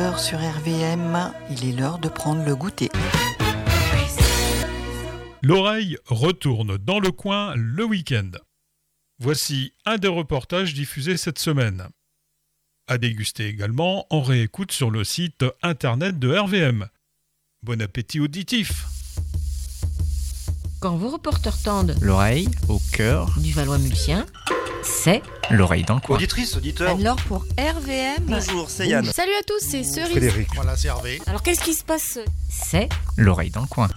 13h sur RVM, il est l'heure de prendre le goûter. L'oreille retourne dans le coin le week-end. Voici un des reportages diffusés cette semaine. À déguster également en réécoute sur le site internet de RVM. Bon appétit auditif. Quand vos reporters tendent l'oreille au cœur du Valois-Mulsien, c'est l'oreille dans le coin. Auditrice, auditeur. Alors pour RVM... Bonjour, c'est Yann. Salut à tous, c'est Cerise. Frédéric. Voilà, c'est Hervé. Alors qu'est-ce qui se passe ? c'est L'oreille dans le coin.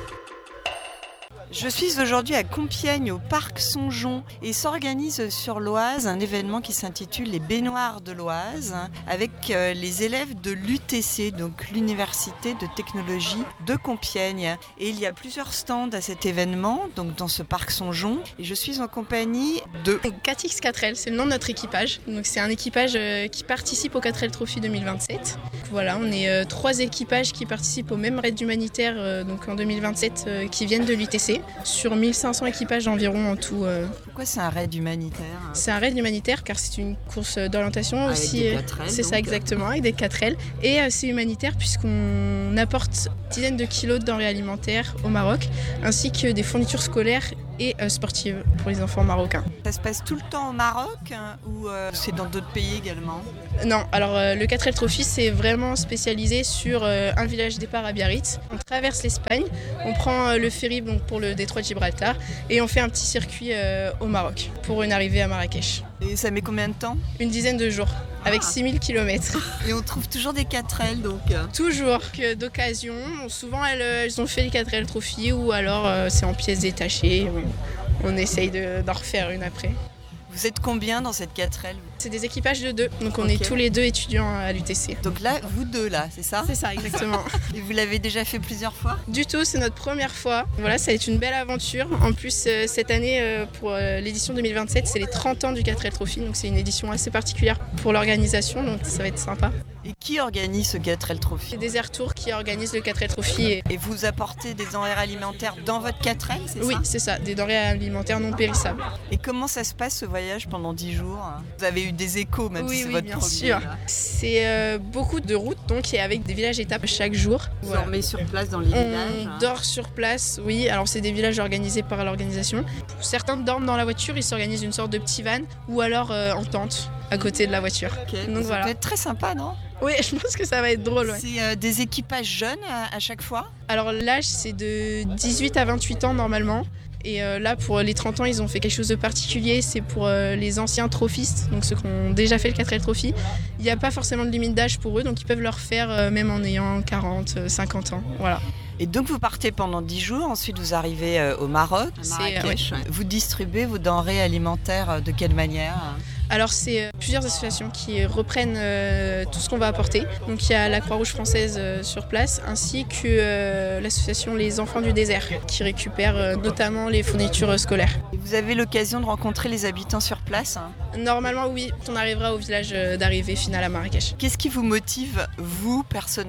Je suis aujourd'hui à Compiègne, au parc Songeon, et s'organise sur l'Oise un événement qui s'intitule les Baignoires de l'Oise, avec les élèves de l'UTC, donc l'Université de Technologie de Compiègne. Et il y a plusieurs stands à cet événement, donc dans ce parc Songeon, et je suis en compagnie de... 4X4L, c'est le nom de notre équipage. Donc c'est un équipage qui participe au 4L Trophy 2027. Voilà, on est 3 équipages qui participent au même raid humanitaire donc en 2027 qui viennent de l'UTC. Sur 1500 équipages environ en tout. Pourquoi c'est un raid humanitaire ? C'est un raid humanitaire car c'est une course d'orientation avec aussi. des 4L, c'est donc. ça exactement, avec des 4L. Et c'est humanitaire puisqu'on apporte dizaines de kilos de denrées alimentaires au Maroc, ainsi que des fournitures scolaires et sportives pour les enfants marocains. Ça se passe tout le temps au Maroc ou c'est dans d'autres pays également ? Non, alors le 4L Trophy c'est vraiment spécialisé sur un village départ à Biarritz. On traverse l'Espagne, on prend le ferry donc, pour le détroit de Gibraltar et on fait un petit circuit au Maroc pour une arrivée à Marrakech. Et ça met combien de temps ? Une dizaine de jours, avec 6000 km. Et on trouve toujours des 4L donc Toujours que d'occasion. Souvent elles ont fait les 4L Trophy ou alors c'est en pièces détachées. On essaye d'en refaire une après. Vous êtes combien dans cette 4L ? C'est des équipages de 2, donc on Ok. est tous les 2 étudiants à l'UTC. Donc là, vous deux là, c'est ça ? C'est ça, exactement. Et vous l'avez déjà fait plusieurs fois ? Du tout, c'est notre première fois. Voilà, ça va être une belle aventure. En plus, cette année, pour l'édition 2027, c'est les 30 ans du 4L Trophy, donc c'est une édition assez particulière pour l'organisation, donc ça va être sympa. Et qui organise ce 4L Trophy ? C'est Desert Tour qui organise le 4L Trophy. Et vous apportez des denrées alimentaires dans votre 4L, c'est Oui, ça ? c'est ça, des denrées alimentaires non périssables. Et comment ça se passe ce voyage pendant 10 jours ? Vous avez eu des échos, même si c'est votre bien premier. sûr. Là. C'est beaucoup de routes, donc et avec des villages étapes chaque jour. Vous Voilà. dormez sur place dans les villages On dort sur place, oui. Alors c'est des villages organisés par l'organisation. Certains dorment dans la voiture, ils s'organisent une sorte de petit van ou alors en tente à côté de la voiture. Ok, Donc ça voilà. peut être très sympa, non ? Oui, je pense que ça va être drôle. Ouais. C'est des équipages jeunes à chaque fois ? Alors l'âge c'est de 18 à 28 ans normalement. Et là pour les 30 ans ils ont fait quelque chose de particulier, c'est pour les anciens trophistes, donc ceux qui ont déjà fait le 4L Trophy. Il n'y a pas forcément de limite d'âge pour eux, donc ils peuvent le refaire même en ayant 40, 50 ans. Voilà. Et donc vous partez pendant 10 jours, ensuite vous arrivez au Maroc, à Marrakech. ouais. Vous distribuez vos denrées alimentaires de quelle manière ? Alors c'est plusieurs associations qui reprennent tout ce qu'on va apporter. Donc il y a la Croix-Rouge française sur place ainsi que l'association Les Enfants du Désert qui récupère notamment les fournitures scolaires. Et vous avez l'occasion de rencontrer les habitants sur place ? Normalement oui, on arrivera au village d'arrivée finale à Marrakech. Qu'est-ce qui vous motive, vous, personnellement ?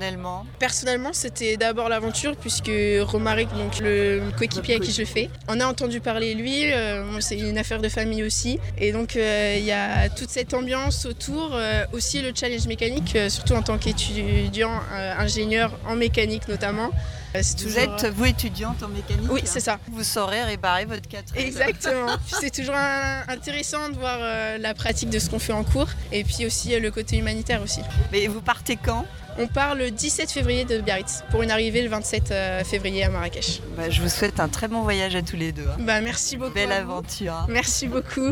Personnellement c'était d'abord l'aventure puisque Romaric, donc le coéquipier à qui je le fais, on a entendu parler lui, c'est une affaire de famille aussi. Et donc il y a toute cette ambiance autour, aussi le challenge mécanique, surtout en tant qu'étudiant, ingénieur en mécanique notamment. C'est Vous toujours... êtes, vous, étudiante en mécanique ? Oui, c'est ça. Vous saurez réparer votre 4L. Exactement. C'est toujours intéressant de voir la pratique de ce qu'on fait en cours et puis aussi le côté humanitaire aussi. Mais vous partez quand ? On part le 17 février de Biarritz pour une arrivée le 27 février à Marrakech. Je vous souhaite un très bon voyage à tous les deux. Merci beaucoup. Belle à vous. aventure. Merci beaucoup.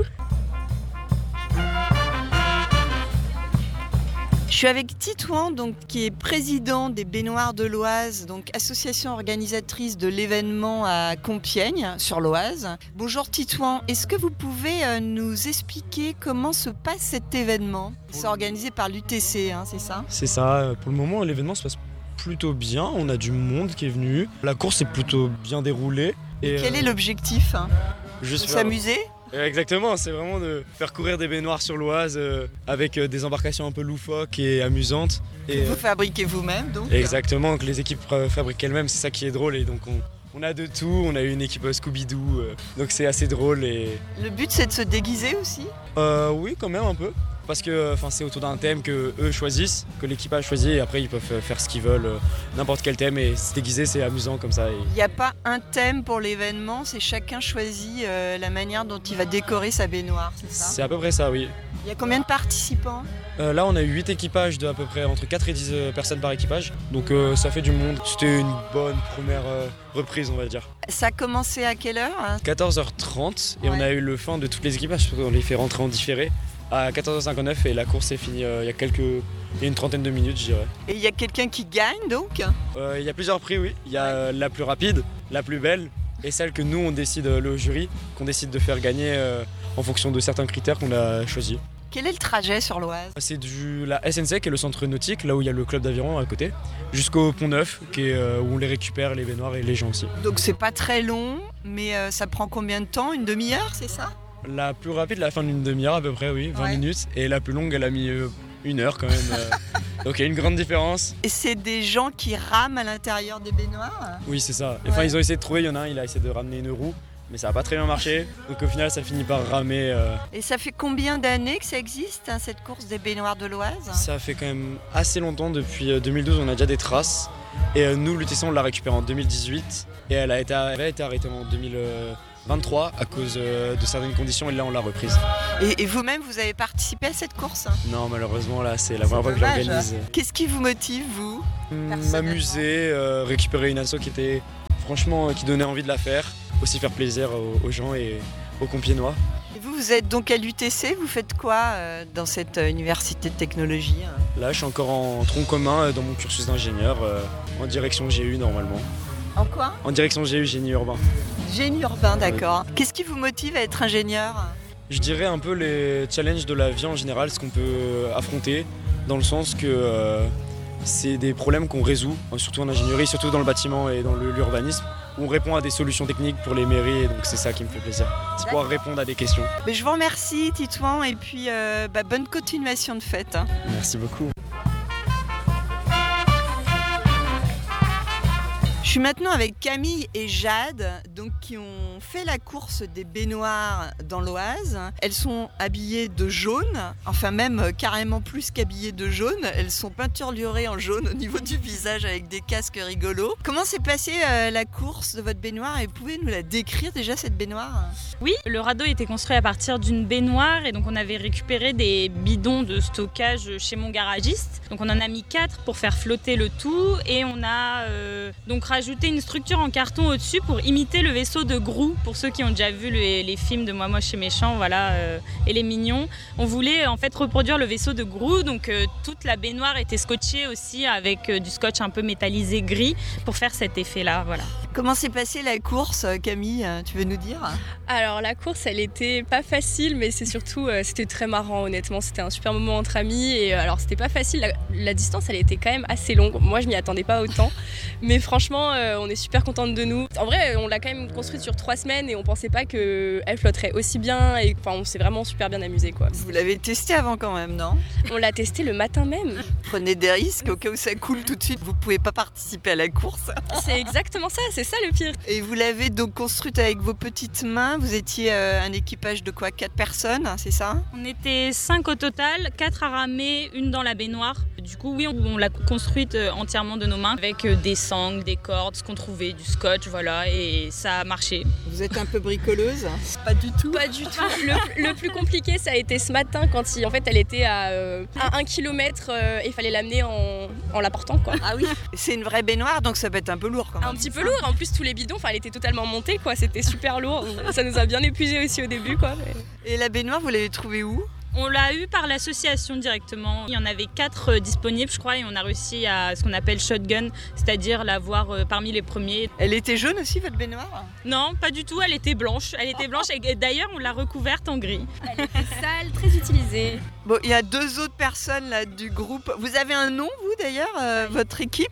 Je suis avec Titouan, donc, qui est président des Baignoires de l'Oise, donc association organisatrice de l'événement à Compiègne, sur l'Oise. Bonjour Titouan, est-ce que vous pouvez nous expliquer comment se passe cet événement ? C'est organisé par l'UTC, c'est ça ? C'est ça, pour le moment l'événement se passe plutôt bien, on a du monde qui est venu. La course est plutôt bien déroulée. Et quel est l'objectif ? De s'amuser ? Exactement, c'est vraiment de faire courir des baignoires sur l'Oise avec des embarcations un peu loufoques et amusantes. Et, vous fabriquez vous-même donc ? Exactement, que les équipes fabriquent elles-mêmes, c'est ça qui est drôle. Et donc on a de tout, on a une équipe Scooby-Doo, donc c'est assez drôle. Et... Le but c'est de se déguiser aussi ? Oui, quand même un peu. parce que c'est autour d'un thème que eux choisissent, que l'équipage choisit et après ils peuvent faire ce qu'ils veulent, n'importe quel thème et se déguiser, c'est amusant comme ça. Il n'y a pas un thème pour l'événement, c'est chacun choisit la manière dont il va décorer sa baignoire, c'est ça? C'est à peu près ça, oui. Il y a combien de participants? Là on a eu 8 équipages de à peu près entre 4 et 10 personnes par équipage, donc ça fait du monde. C'était une bonne première reprise on va dire. Ça a commencé à quelle heure? 14h30 et Ouais. on a eu le fin de tous les équipages, on les fait rentrer en différé à 14h59 et la course est finie il y a une trentaine de minutes je dirais. Et il y a quelqu'un qui gagne donc? Il y a plusieurs prix, oui. Il y a la plus rapide, la plus belle et celle que nous on décide, le jury, qu'on décide de faire gagner en fonction de certains critères qu'on a choisis. Quel est le trajet sur l'Oise? C'est la SNC qui est le centre nautique, là où il y a le club d'aviron à côté, jusqu'au Pont Neuf qui est, où on les récupère, les baignoires et les gens aussi. Donc c'est pas très long, mais ça prend combien de temps? Une demi-heure, c'est ça? La plus rapide, la fin d'une demi-heure à peu près, oui, 20 Ouais. minutes. Et la plus longue, elle a mis 1 heure quand même. Donc il y a une grande différence. Et c'est des gens qui rament à l'intérieur des baignoires? Oui, c'est ça. Enfin, Ouais. ils ont essayé de trouver, il y en a un, il a essayé de ramener une roue, mais ça n'a pas très bien marché. Donc au final, ça finit par ramer. Et ça fait combien d'années que ça existe, hein, cette course des baignoires de l'Oise? Ça fait quand même assez longtemps, depuis 2012, on a déjà des traces. Et nous, l'UTC, on l'a récupérée en 2018. Et elle a été arrêtée en 2023 à cause de certaines conditions. Et là, on l'a reprise. Et vous-même, vous avez participé à cette course? Non, malheureusement, là, c'est la première fois que je Dommage. l'organise. Qu'est-ce qui vous motive, vous? M'amuser, récupérer une asso qui était franchement qui donnait envie de la faire, aussi faire plaisir aux gens et aux Compiègnois. Et vous êtes donc à l'UTC, vous faites quoi dans cette université de technologie? Là, je suis encore en tronc commun dans mon cursus d'ingénieur, en direction GU normalement. En quoi? En direction GU, génie urbain. Génie urbain, d'accord. Qu'est-ce qui vous motive à être ingénieur? Je dirais un peu les challenges de la vie en général, ce qu'on peut affronter, dans le sens que c'est des problèmes qu'on résout, surtout en ingénierie, surtout dans le bâtiment et dans l'urbanisme, où on répond à des solutions techniques pour les mairies, et donc c'est ça qui me fait plaisir. C'est pouvoir répondre à des questions. Mais je vous remercie, Titouan, et puis bonne continuation de fête. Hein. Merci beaucoup. Je suis maintenant avec Camille et Jade, donc, qui ont fait la course des baignoires dans l'Oise. Elles sont habillées de jaune, enfin même carrément plus qu'habillées de jaune. Elles sont peinturlurées en jaune au niveau du visage avec des casques rigolos. Comment s'est passée la course de votre baignoire et pouvez-vous nous la décrire déjà cette baignoire? Oui, le radeau était construit à partir d'une baignoire et donc on avait récupéré des bidons de stockage chez mon garagiste. Donc on en a mis 4 pour faire flotter le tout et on a donc rajouté une structure en carton au-dessus pour imiter le vaisseau de Grou. Pour ceux qui ont déjà vu les films de Moi Moche et Méchant, voilà, et les Mignons. On voulait en fait reproduire le vaisseau de Grou, donc toute la baignoire était scotchée aussi avec du scotch un peu métallisé gris pour faire cet effet-là, voilà. Comment s'est passée la course, Camille? Tu veux nous dire? Alors la course, elle était pas facile, mais c'est surtout, c'était très marrant honnêtement. C'était un super moment entre amis et alors c'était pas facile. La distance, elle était quand même assez longue. Moi, je m'y attendais pas autant, mais franchement, on est super contente de nous. En vrai, on l'a quand même construite sur 3 semaines et on pensait pas qu'elle flotterait aussi bien. Et enfin, on s'est vraiment super bien amusé, quoi. Vous l'avez testé avant quand même, non? On l'a testé le matin même. Prenez des risques au cas où ça coule tout de suite. Vous pouvez pas participer à la course. C'est exactement ça. C'est ça le pire. Et vous l'avez donc construite avec vos petites mains. Vous étiez un équipage de quoi? 4 personnes, c'est ça? On était 5 au total, 4 à ramer, une dans la baignoire. Du coup, oui, on l'a construite entièrement de nos mains avec des sangles, des cordes, ce qu'on trouvait, du scotch, voilà, et ça a marché. Vous êtes un peu bricoleuse? Pas du tout. Pas du tout. Le plus compliqué, ça a été ce matin quand en fait, elle était à 1 km et il fallait l'amener en la portant, quoi. Ah oui. C'est une vraie baignoire, donc ça peut être un peu lourd quand même. Un petit peu lourd, en plus tous les bidons, enfin elle était totalement montée, quoi, c'était super lourd. Ça nous a bien épuisé aussi au début, quoi. Et la baignoire, vous l'avez trouvée où? On l'a eu par l'association directement. Il y en avait 4 disponibles, je crois, et on a réussi à ce qu'on appelle shotgun, c'est-à-dire l'avoir parmi les premiers. Elle était jaune aussi, votre baignoire? Non, pas du tout, elle était blanche. Elle était blanche et d'ailleurs, on l'a recouverte en gris. Elle était sale, très utilisée. Bon, il y a 2 autres personnes là du groupe. Vous avez un nom, vous d'ailleurs, votre équipe?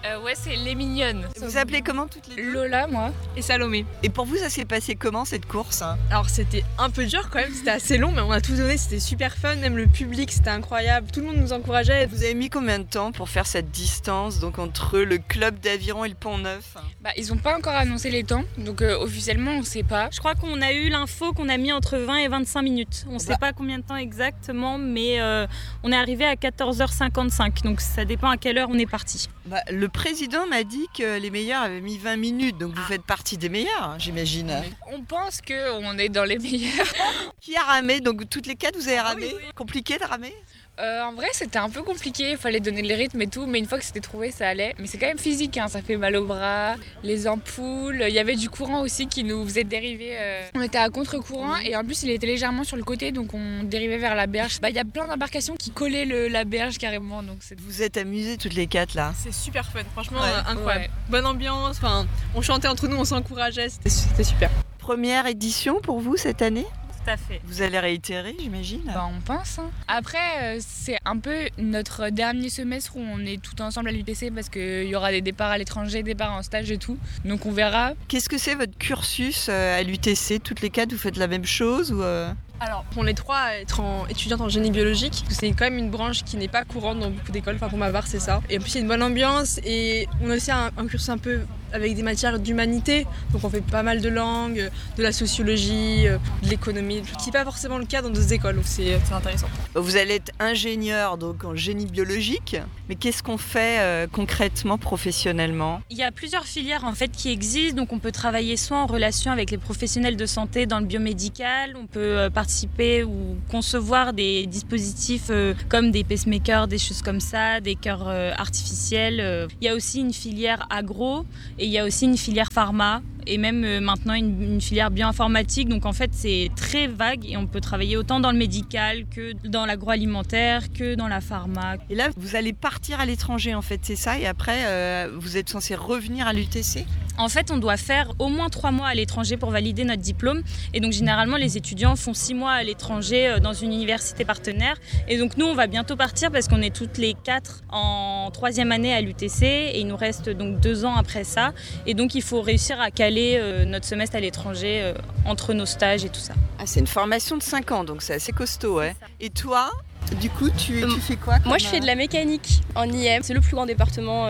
Ouais, c'est les mignonnes. Vous appelez comment toutes les deux? Lola, moi. Et Salomé. Et pour vous, ça s'est passé comment cette course? Alors c'était un peu dur quand même, c'était assez long, mais on a tout donné, c'était super fun, même le public, c'était incroyable, tout le monde nous encourageait. Vous avez mis combien de temps pour faire cette distance donc entre le club d'aviron et le Pont-Neuf? Ils ont pas encore annoncé les temps, donc officiellement on sait pas. Je crois qu'on a eu l'info qu'on a mis entre 20 et 25 minutes. On sait pas combien de temps exactement, mais on est arrivé à 14h55, donc ça dépend à quelle heure on est parti. Le président m'a dit que les meilleurs avaient mis 20 minutes, donc vous faites partie des meilleurs, j'imagine. On pense qu'on est dans les meilleurs. Qui a ramé? Donc toutes les 4 vous avez ramé? Oui. Compliqué de ramer? En vrai, c'était un peu compliqué, il fallait donner le rythme et tout, mais une fois que c'était trouvé, ça allait. Mais c'est quand même physique, ça fait mal aux bras, les ampoules. Il y avait du courant aussi qui nous faisait dériver. On était à contre-courant et en plus, il était légèrement sur le côté, donc on dérivait vers la berge. Il y a plein d'embarcations qui collaient la berge carrément. Donc vous êtes amusés toutes les 4 là? C'est super fun, franchement incroyable. Ouais. Bonne ambiance, on chantait entre nous, on s'encourageait, c'était super. Première édition pour vous cette année? Tout à fait. Vous allez réitérer, j'imagine? On pense. Après, c'est un peu notre dernier semestre où on est tout ensemble à l'UTC parce qu'il y aura des départs à l'étranger, des départs en stage et tout. Donc on verra. Qu'est-ce que c'est votre cursus à l'UTC? Toutes les 4, vous faites la même chose ou Alors, pour les 3, être étudiante en génie biologique, c'est quand même une branche qui n'est pas courante dans beaucoup d'écoles, pour ma part c'est ça. Et en plus, il y a une bonne ambiance et on a aussi un cursus un peu avec des matières d'humanité, donc on fait pas mal de langues, de la sociologie, de l'économie, ce qui n'est pas forcément le cas dans d'autres écoles, donc c'est intéressant. Vous allez être ingénieur donc en génie biologique, mais qu'est-ce qu'on fait concrètement, professionnellement? Il y a plusieurs filières en fait qui existent, donc on peut travailler soit en relation avec les professionnels de santé dans le biomédical, on peut participer ou concevoir des dispositifs comme des pacemakers, des choses comme ça, des cœurs artificiels. Il y a aussi une filière agro et il y a aussi une filière pharma et même maintenant une filière bioinformatique. Donc en fait c'est très vague et on peut travailler autant dans le médical que dans l'agroalimentaire que dans la pharma. Et là vous allez partir à l'étranger en fait, c'est ça? Et après vous êtes censé revenir à l'UTC? En fait on doit faire au moins 3 mois à l'étranger pour valider notre diplôme et donc généralement les étudiants font 6 mois à l'étranger dans une université partenaire et donc nous on va bientôt partir parce qu'on est toutes les 4 en 3e année à l'UTC et il nous reste donc 2 ans après ça et donc il faut réussir à caler notre semestre à l'étranger entre nos stages et tout ça. C'est une formation de 5 ans donc c'est assez costaud. Ouais. Et toi? Du coup, tu fais quoi? Moi, je fais de la mécanique en IM. C'est le plus grand département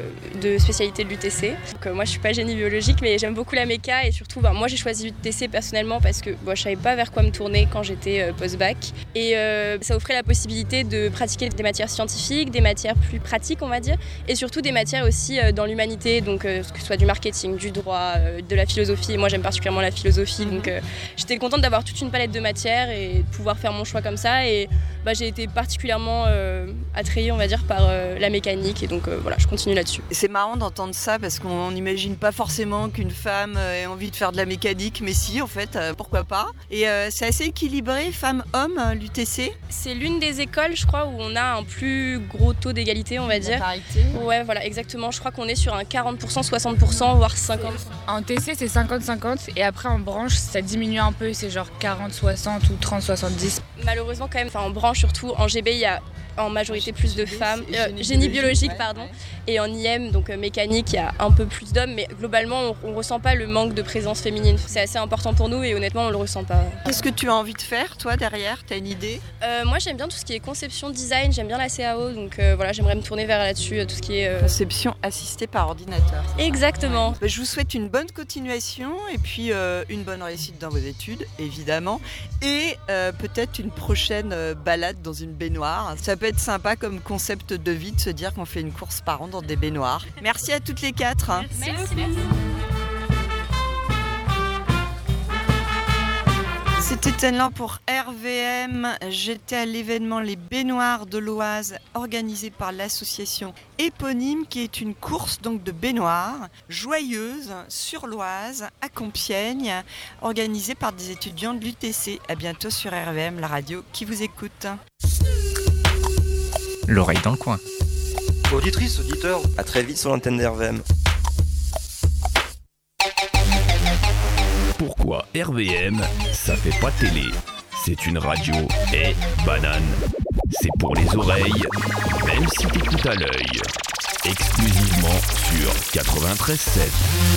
de spécialité de l'UTC. Donc, moi, je suis pas génie biologique, mais j'aime beaucoup la méca. Et surtout, moi, j'ai choisi l'UTC personnellement parce que je savais pas vers quoi me tourner quand j'étais post-bac. Et ça offrait la possibilité de pratiquer des matières scientifiques, des matières plus pratiques, on va dire, et surtout des matières aussi dans l'humanité, donc que ce soit du marketing, du droit, de la philosophie. Et moi, j'aime particulièrement la philosophie, donc j'étais contente d'avoir toute une palette de matières et de pouvoir faire mon choix comme ça. Et j'ai été particulièrement attrayée, on va dire, par la mécanique et donc voilà, je continue là-dessus. C'est marrant d'entendre ça parce qu'on n'imagine pas forcément qu'une femme ait envie de faire de la mécanique, mais si, en fait, pourquoi pas. Et c'est assez équilibré, femmes-hommes, l'UTC? C'est l'une des écoles, je crois, où on a un plus gros taux d'égalité, on va dire. Parité. Ouais, voilà, exactement. Je crois qu'on est sur un 40%, 60%, voire 50%. En TC, c'est 50-50 et après en branche, ça diminue un peu, c'est genre 40-60 ou 30-70. Malheureusement, quand même, en branche, surtout en GB, il y a en majorité plus de femmes, génie biologique pardon, et en IM, donc mécanique, il y a un peu plus d'hommes, mais globalement on ressent pas le manque de présence féminine. C'est assez important pour nous et honnêtement on le ressent pas. Qu'est-ce que tu as envie de faire toi derrière? T'as une idée? Moi j'aime bien tout ce qui est conception, design, j'aime bien la CAO, donc voilà, j'aimerais me tourner vers là-dessus, tout ce qui est... Conception assistée par ordinateur. Exactement. Je vous souhaite une bonne continuation et puis une bonne réussite dans vos études, évidemment, et peut-être une prochaine balade dans une baignoire. Ça peut être sympa comme concept de vie de se dire qu'on fait une course par an dans des baignoires. Merci à toutes les 4. Merci. C'était Tenlan pour RVM. J'étais à l'événement Les Baignoires de l'Oise organisé par l'association éponyme qui est une course donc de baignoires joyeuse sur l'Oise à Compiègne organisée par des étudiants de l'UTC. À bientôt sur RVM, la radio qui vous écoute. L'oreille dans le coin. Auditrices, auditeurs, à très vite sur l'antenne d'RVM. Pourquoi RVM, ça fait pas télé? C'est une radio et banane. C'est pour les oreilles, même si t'écoutes à l'œil. exclusivement sur 93.7.